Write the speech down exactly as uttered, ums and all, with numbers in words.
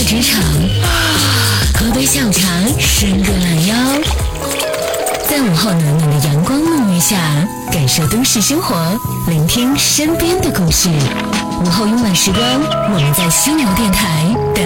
在职场，喝杯下午茶，伸个懒腰，在午后暖暖的阳光沐浴下，感受都市生活，聆听身边的故事。午后慵懒时光，我们在犀牛电台等